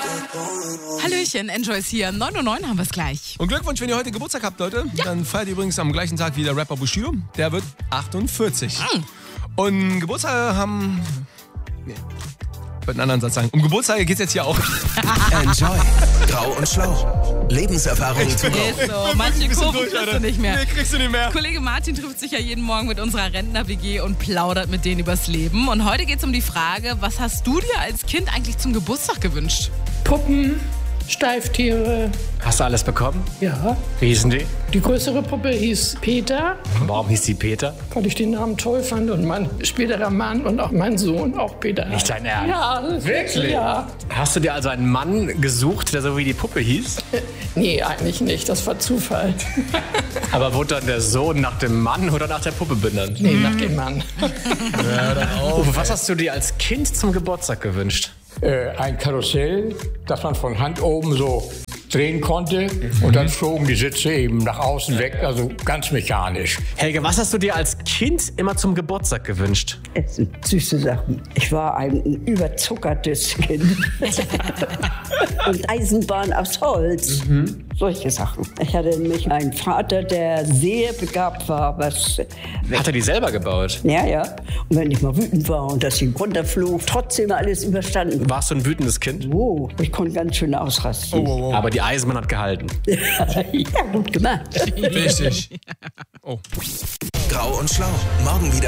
Hallöchen, Enjoy's hier. 9:09 Uhr haben wir es gleich. Und Glückwunsch, wenn ihr heute Geburtstag habt, Leute. Ja. Dann feiert ihr übrigens am gleichen Tag wie der Rapper Bushido. Der wird 48. Und Geburtstage haben... Nee. Ich wollte einen anderen Satz sagen. Um Geburtstage geht's jetzt hier auch. Enjoy. Grau und Schlau. Lebenserfahrung zu go. Ist so. Manche Kurven kriegst du nicht mehr. Nee, kriegst du nicht mehr. Kollege Martin trifft sich ja jeden Morgen mit unserer Rentner-WG und plaudert mit denen übers Leben. Und heute geht's um die Frage, was hast du dir als Kind eigentlich zum Geburtstag gewünscht? Puppen, Steiftiere, Hast du alles bekommen? ja. Wie hießen die? Die größere Puppe hieß Peter, Warum hieß die Peter? weil ich den Namen toll fand und mein späterer Mann und auch mein Sohn auch Peter. Nicht dein Ernst? Ja, Wirklich? Ja. Hast du dir also einen Mann gesucht, der so wie die Puppe hieß? Nee, eigentlich nicht, das war Zufall. Aber wurde dann der Sohn nach dem Mann oder nach der Puppe benannt? Nee, nach dem Mann. Uwe, was hast du dir als Kind zum Geburtstag gewünscht? Ein Karussell, das man von Hand oben so drehen konnte und dann flogen die Sitze eben nach außen weg, also ganz mechanisch. Helge, was hast du dir als Kind immer zum Geburtstag gewünscht? Es sind süße Sachen. Ich war ein überzuckertes Kind. Und Eisenbahn aus Holz. Solche Sachen. Ich hatte nämlich einen Vater, der sehr begabt war. Hat er die selber gebaut? Ja. Und wenn ich mal wütend war und das Ding runterflog, trotzdem alles überstanden. Warst du ein wütendes Kind? Oh, ich konnte ganz schön ausrasten. Aber die Eisenbahn hat gehalten. Ja, gut gemacht. Richtig. Grau und Schlau. Morgen wieder